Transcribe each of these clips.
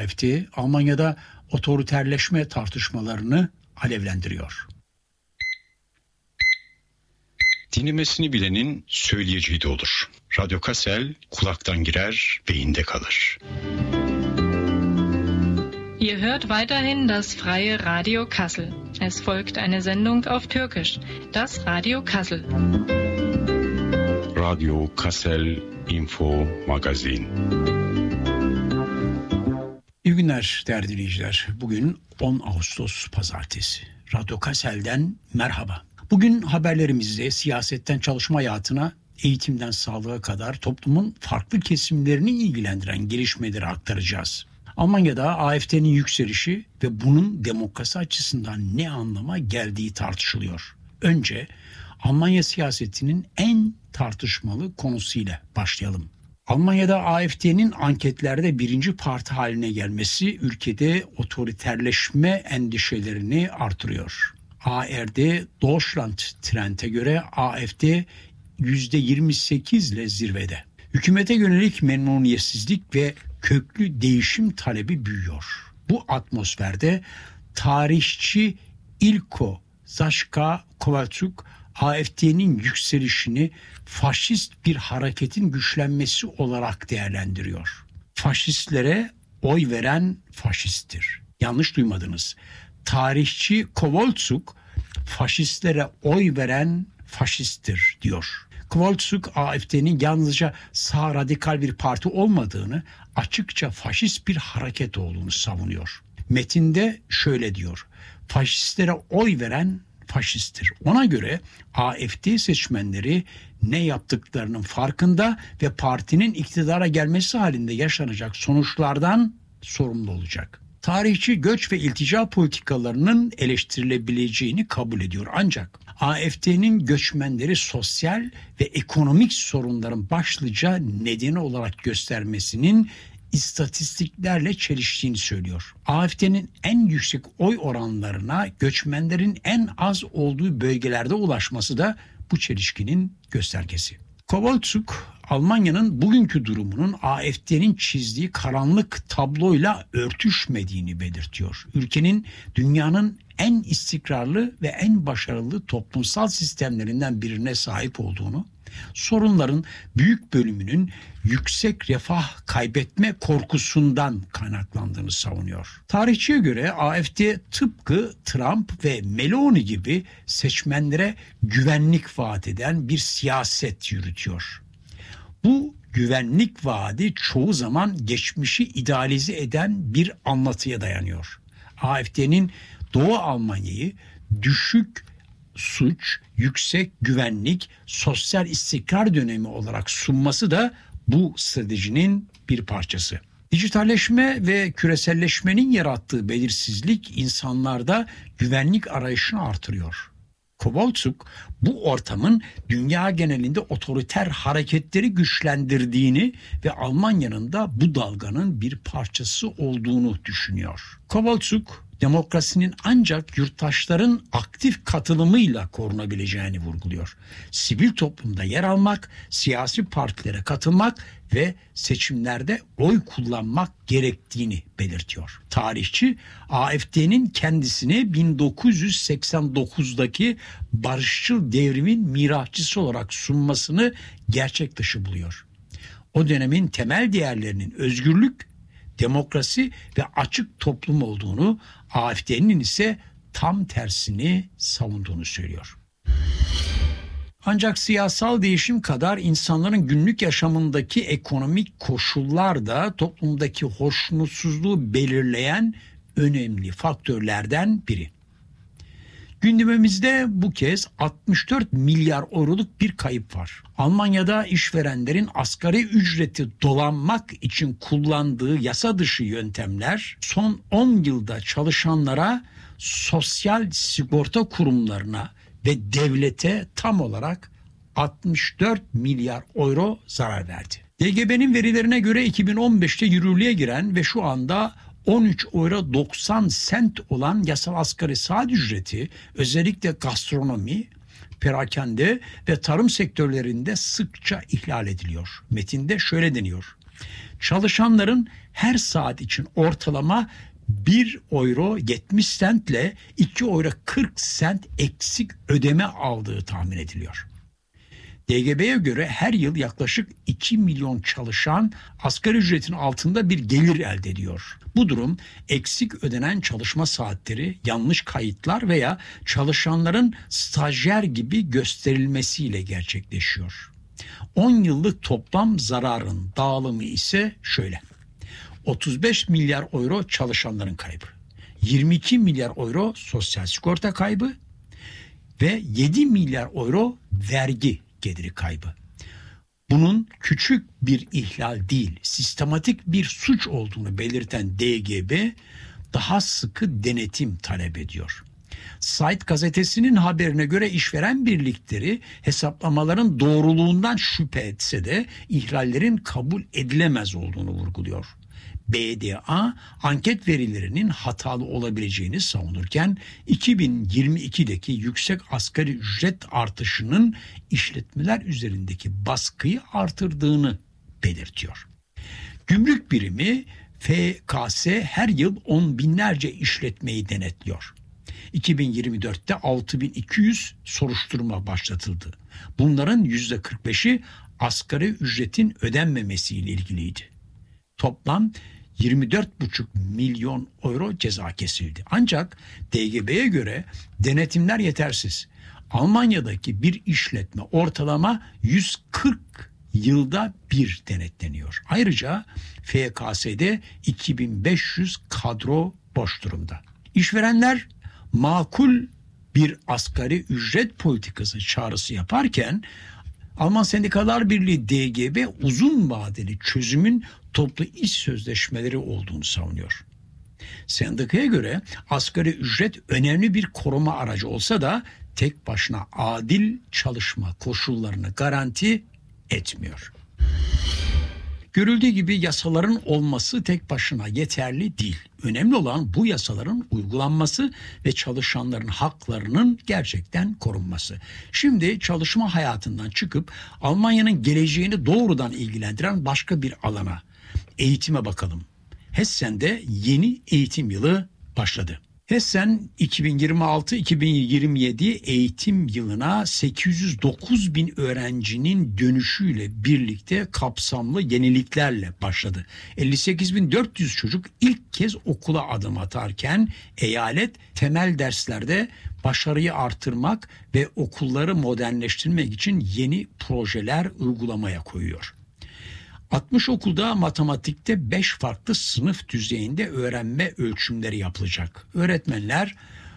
AfD, Almanya'da otoriterleşme tartışmalarını alevlendiriyor. Dinlemesini bilenin söyleyeceği de olur. Radyo Kassel kulaktan girer, beyinde kalır. Ihr hört weiterhin das freie Radio Kassel. Es folgt eine Sendung auf Türkisch, das Radio Kassel. Radio Kassel Info Magazin. İyi günler değerli dinleyiciler. Bugün 10 Ağustos Pazartesi. Radyo Kassel'den merhaba. Bugün haberlerimizde siyasetten çalışma hayatına, eğitimden sağlığa kadar toplumun farklı kesimlerini ilgilendiren gelişmeleri aktaracağız. Almanya'da AfD'nin yükselişi ve bunun demokrasi açısından ne anlama geldiği tartışılıyor. Önce Almanya siyasetinin en tartışmalı konusuyla başlayalım. Almanya'da AfD'nin anketlerde birinci parti haline gelmesi ülkede otoriterleşme endişelerini artırıyor. ARD Deutschland Trend'e göre AfD %28 ile zirvede. Hükümete yönelik memnuniyetsizlik ve köklü değişim talebi büyüyor. Bu atmosferde tarihçi Ilko Sascha Kowalczuk AfD'nin yükselişini faşist bir hareketin güçlenmesi olarak değerlendiriyor. Faşistlere oy veren faşisttir. Yanlış duymadınız. Tarihçi Kowalczuk faşistlere oy veren faşisttir diyor. Kowalczuk AfD'nin yalnızca sağ radikal bir parti olmadığını, açıkça faşist bir hareket olduğunu savunuyor. Metinde şöyle diyor: faşistlere oy veren faşisttir. Ona göre AfD seçmenleri ne yaptıklarının farkında ve partinin iktidara gelmesi halinde yaşanacak sonuçlardan sorumlu olacak. Tarihçi göç ve iltica politikalarının eleştirilebileceğini kabul ediyor. Ancak AfD'nin göçmenleri sosyal ve ekonomik sorunların başlıca nedeni olarak göstermesinin istatistiklerle çeliştiğini söylüyor. AfD'nin en yüksek oy oranlarına göçmenlerin en az olduğu bölgelerde ulaşması da bu çelişkinin göstergesi. Kowalczuk, Almanya'nın bugünkü durumunun AfD'nin çizdiği karanlık tabloyla örtüşmediğini belirtiyor. Ülkenin dünyanın en istikrarlı ve en başarılı toplumsal sistemlerinden birine sahip olduğunu, sorunların büyük bölümünün yüksek refah kaybetme korkusundan kaynaklandığını savunuyor. Tarihçiye göre AfD tıpkı Trump ve Meloni gibi seçmenlere güvenlik vaat eden bir siyaset yürütüyor. Bu güvenlik vaadi çoğu zaman geçmişi idealize eden bir anlatıya dayanıyor. AfD'nin Doğu Almanya'yı düşük suç, yüksek güvenlik, sosyal istikrar dönemi olarak sunması da bu stratejinin bir parçası. Dijitalleşme ve küreselleşmenin yarattığı belirsizlik insanlarda güvenlik arayışını artırıyor. Kowalczuk bu ortamın dünya genelinde otoriter hareketleri güçlendirdiğini ve Almanya'nın da bu dalganın bir parçası olduğunu düşünüyor. Kowalczuk, demokrasinin ancak yurttaşların aktif katılımıyla korunabileceğini vurguluyor. Sivil toplumda yer almak, siyasi partilere katılmak ve seçimlerde oy kullanmak gerektiğini belirtiyor. Tarihçi AfD'nin kendisini 1989'daki barışçıl devrimin mirasçısı olarak sunmasını gerçek dışı buluyor. O dönemin temel değerlerinin özgürlük, demokrasi ve açık toplum olduğunu, AfD'nin ise tam tersini savunduğunu söylüyor. Ancak siyasal değişim kadar insanların günlük yaşamındaki ekonomik koşullar da toplumdaki hoşnutsuzluğu belirleyen önemli faktörlerden biri. Gündemimizde bu kez 64 milyar euroluk bir kayıp var. Almanya'da işverenlerin asgari ücreti dolanmak için kullandığı yasa dışı yöntemler son 10 yılda çalışanlara, sosyal sigorta kurumlarına ve devlete tam olarak 64 milyar euro zarar verdi. DGB'nin verilerine göre 2015'te yürürlüğe giren ve şu anda 13 euro 90 sent olan yasal asgari saat ücreti özellikle gastronomi, perakende ve tarım sektörlerinde sıkça ihlal ediliyor. Metinde şöyle deniyor: Çalışanların her saat için ortalama 1 euro 70 cent ile 2 euro 40 cent eksik ödeme aldığı tahmin ediliyor. DGB'ye göre her yıl yaklaşık 2 milyon çalışan asgari ücretin altında bir gelir elde ediyor. Bu durum eksik ödenen çalışma saatleri, yanlış kayıtlar veya çalışanların stajyer gibi gösterilmesiyle gerçekleşiyor. 10 yıllık toplam zararın dağılımı ise şöyle: 35 milyar euro çalışanların kaybı, 22 milyar euro sosyal sigorta kaybı ve 7 milyar euro vergi geliri kaybı. Bunun küçük bir ihlal değil, sistematik bir suç olduğunu belirten DGB daha sıkı denetim talep ediyor. Site gazetesinin haberine göre işveren birlikleri hesaplamaların doğruluğundan şüphe etse de ihlallerin kabul edilemez olduğunu vurguluyor. BDA anket verilerinin hatalı olabileceğini savunurken 2022'deki yüksek asgari ücret artışının işletmeler üzerindeki baskıyı artırdığını belirtiyor. Gümrük birimi FKS her yıl on binlerce işletmeyi denetliyor. 2024'te 6200 soruşturma başlatıldı. Bunların %45'i asgari ücretin ödenmemesiyle ilgiliydi. Toplam 24,5 milyon euro ceza kesildi. Ancak DGB'ye göre denetimler yetersiz. Almanya'daki bir işletme ortalama 140 yılda bir denetleniyor. Ayrıca FKS'de 2500 kadro boş durumda. İşverenler makul bir asgari ücret politikası çağrısı yaparken Alman Sendikalar Birliği DGB uzun vadeli çözümün toplu iş sözleşmeleri olduğunu savunuyor. Sendikaya göre asgari ücret önemli bir koruma aracı olsa da tek başına adil çalışma koşullarını garanti etmiyor. Görüldüğü gibi yasaların olması tek başına yeterli değil. Önemli olan bu yasaların uygulanması ve çalışanların haklarının gerçekten korunması. Şimdi çalışma hayatından çıkıp Almanya'nın geleceğini doğrudan ilgilendiren başka bir alana, eğitime bakalım. Hessen'de yeni eğitim yılı başladı. Hessen 2026-2027 eğitim yılına 809 bin öğrencinin dönüşüyle birlikte kapsamlı yeniliklerle başladı. 58.400 çocuk ilk kez okula adım atarken eyalet temel derslerde başarıyı artırmak ve okulları modernleştirmek için yeni projeler uygulamaya koyuyor. 60 okulda matematikte 5 farklı sınıf düzeyinde öğrenme ölçümleri yapılacak. Öğretmenler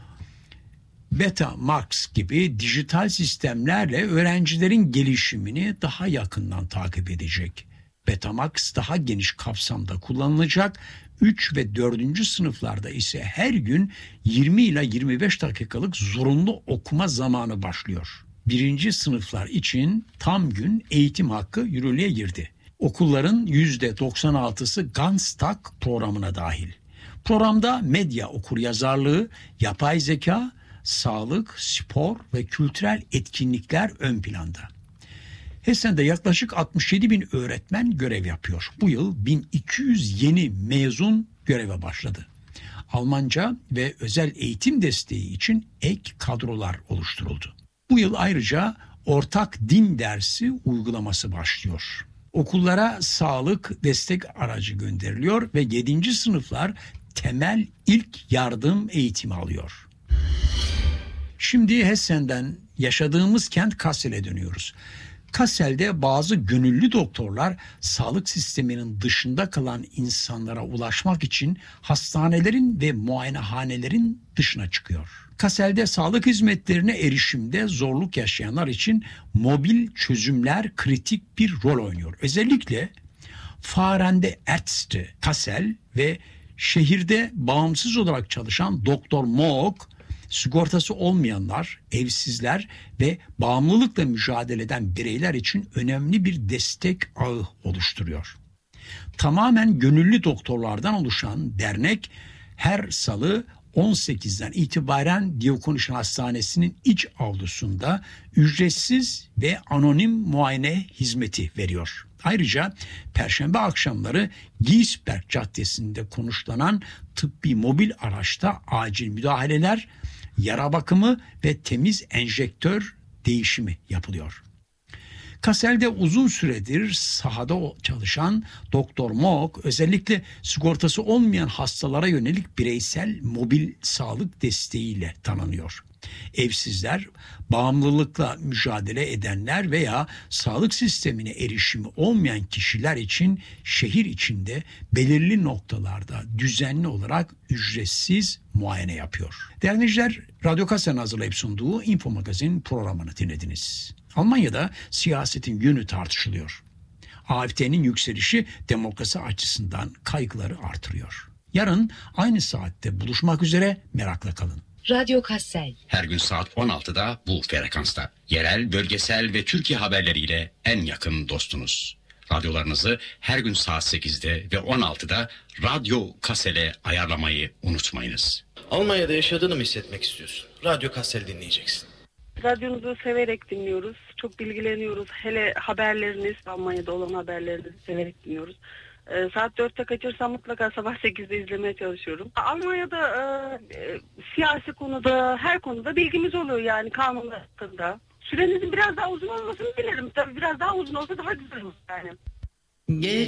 Betamax gibi dijital sistemlerle öğrencilerin gelişimini daha yakından takip edecek. Betamax daha geniş kapsamda kullanılacak. 3 ve 4. sınıflarda ise her gün 20 ile 25 dakikalık zorunlu okuma zamanı başlıyor. 1. sınıflar için tam gün eğitim hakkı yürürlüğe girdi. Okulların %96'sı Ganztag programına dahil. Programda medya okuryazarlığı, yapay zeka, sağlık, spor ve kültürel etkinlikler ön planda. Hessen'de yaklaşık 67 bin öğretmen görev yapıyor. Bu yıl 1200 yeni mezun göreve başladı. Almanca ve özel eğitim desteği için ek kadrolar oluşturuldu. Bu yıl ayrıca ortak din dersi uygulaması başlıyor. Okullara sağlık destek aracı gönderiliyor ve 7. sınıflar temel ilk yardım eğitimi alıyor. Şimdi Hessen'den yaşadığımız kent Kassel'e dönüyoruz. Kassel'de bazı gönüllü doktorlar sağlık sisteminin dışında kalan insanlara ulaşmak için hastanelerin ve muayenehanelerin dışına çıkıyor. Kassel'de sağlık hizmetlerine erişimde zorluk yaşayanlar için mobil çözümler kritik bir rol oynuyor. Özellikle Fahrende Ärzte Kassel ve şehirde bağımsız olarak çalışan Doktor Moog, sigortası olmayanlar, evsizler ve bağımlılıkla mücadele eden bireyler için önemli bir destek ağı oluşturuyor. Tamamen gönüllü doktorlardan oluşan dernek her salı 18'den itibaren Diocletian Hastanesi'nin iç avlusunda ücretsiz ve anonim muayene hizmeti veriyor. Ayrıca Perşembe akşamları Giesberg Caddesi'nde konuşlanan tıbbi mobil araçta acil müdahaleler, yara bakımı ve temiz enjektör değişimi yapılıyor. Kassel'de uzun süredir sahada çalışan Doktor Moog özellikle sigortası olmayan hastalara yönelik bireysel mobil sağlık desteğiyle tanınıyor. Evsizler, bağımlılıkla mücadele edenler veya sağlık sistemine erişimi olmayan kişiler için şehir içinde belirli noktalarda düzenli olarak ücretsiz muayene yapıyor. Değerli dinleyiciler, Radyo Kassel'in hazırlayıp sunduğu Info Magazin programını dinlediniz. Almanya'da siyasetin yönü tartışılıyor. AfD'nin yükselişi demokrasi açısından kaygıları artırıyor. Yarın aynı saatte buluşmak üzere, merakla kalın. Radyo Kassel. Her gün saat 16'da bu frekansta. Yerel, bölgesel ve Türkiye haberleriyle en yakın dostunuz. Radyolarınızı her gün saat 8'de ve 16'da Radyo Kassel'e ayarlamayı unutmayınız. Almanya'da yaşadığını mı hissetmek istiyorsun? Radyo Kassel dinleyeceksin. Radyonuzu severek dinliyoruz. Çok bilgileniyoruz. Hele haberleriniz, Almanya'da olan haberlerinizi severek dinliyoruz. Saat 4'te kaçırsam mutlaka sabah 8'de izlemeye çalışıyorum. Almanya'da siyasi konuda, her konuda bilgimiz oluyor yani kanun hakkında. Sürenizin biraz daha uzun olmasını dilerim. Tabii biraz daha uzun olsa daha güzel olur yani.